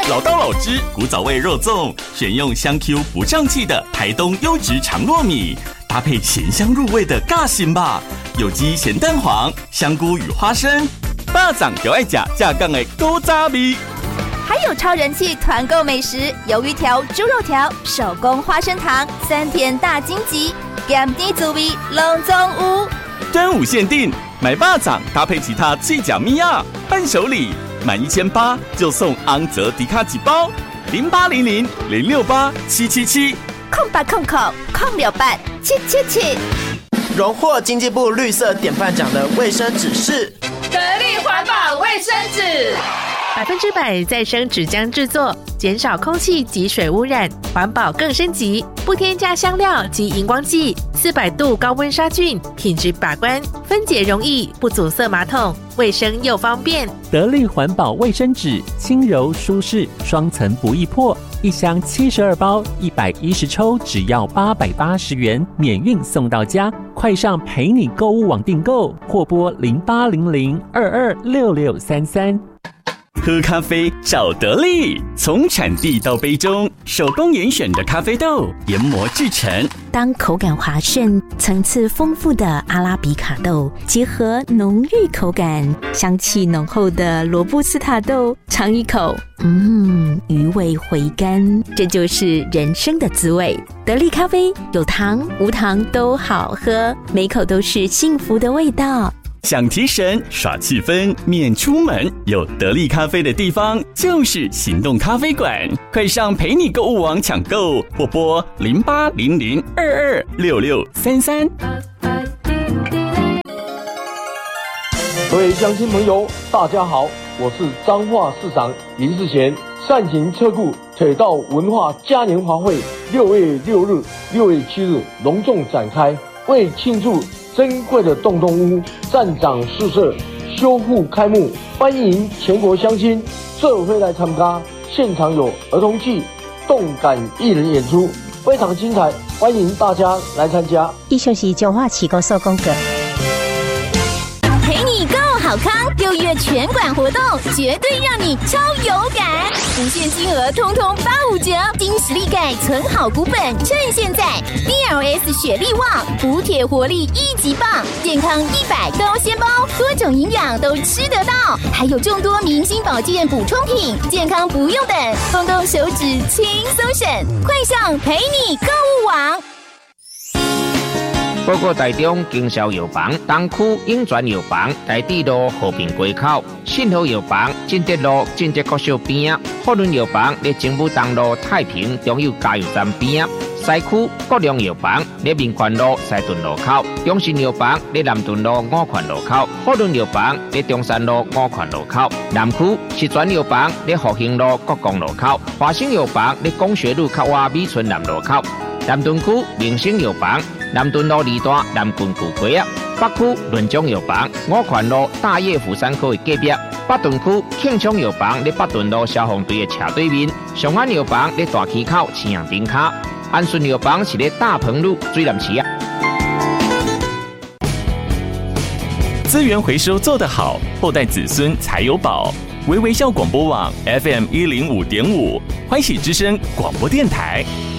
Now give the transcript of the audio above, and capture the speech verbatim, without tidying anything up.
老道老汁古早味肉粽，选用香 Q 不胀气的台东优质长糯米，搭配咸香入味的尬心吧，有机咸蛋黄、香菇与花生，巴掌就爱吃架杠的古早味。 还有超人气团购美食，鱿鱼条、猪肉条、手工花生糖、三甜大荆棘，咸甜滋味拢总有。 端午限定，买巴掌搭配其他脆角米亚伴手礼，满一千八就送昂泽迪卡几包，零八零零零六八七七七， 空八空空空六八七七七。 荣获经济部绿色典范奖的卫生纸是得力环保卫生纸。 百分之百再生纸浆制作，减少空气及水污染，环保更升级。不添加香料及荧光剂，四百度高温杀菌，品质把关，分解容易，不阻塞马桶，卫生又方便。 得力环保卫生纸，轻柔舒适，双层不易破，一箱七十二包，一百一十抽，只要八百八十元，免运送到家。快上陪你购物网订购，或拨零八零零二二六六三三。 喝咖啡找得力，从产地到杯中，手工严选的咖啡豆研磨制成。 当口感滑顺、层次丰富的阿拉比卡豆结合浓郁口感、香气浓厚的罗布斯塔豆，尝一口，嗯，余味回甘，这就是人生的滋味。得力咖啡有糖无糖都好喝，每口都是幸福的味道。 想提神耍气氛免出门，有得力咖啡的地方就是行动咖啡馆，快上陪你购物网抢购，或拨零八零零二二六六三三。 各位乡亲朋友大家好，我是彰化市长林世贤。善行车库铁道文化嘉年华会六月六日、六月七日隆重展开，为庆祝珍贵的洞洞屋站长宿舍修复开幕，欢迎全国乡亲社会来参加，现场有儿童剧、动感艺人演出，非常精彩，欢迎大家来参加。 以上是彰化市公所公告。 陪你购好康，六月全馆活动绝对让你超有感，无限金额通通八五折，金实力钙存好股本，趁现在 D L S 雪力旺补铁活力一级棒，健康一百高纤包，多种营养都吃得到，还有众多明星保健补充品，健康不用等，动动手指轻松省，快上陪你购物网。 报告台中经销药房东区永泉药房台地路和平街口，信和药房进德路进德国小边啊，福伦药房在政府东路太平中油加油站边啊，西区国良药房在民权路西屯路口，中信药房在南屯路五权路口，福伦药房在中山路五权路口，南区石泉药房在复兴路国光路口，华兴药房在工学路靠外美村南路口，南屯区明星药房南屯路二段南郡古街啊，北区润中药房五权路大叶府山口的隔壁，北屯区庆昌药房在北屯路消防队的斜对面，上安药房在大溪口青阳顶卡，安顺药房是在大鹏路水南市啊。 资源回收做得好，后代子孙才有宝。微微笑广播网 F M 一零五点五，欢喜之声广播电台。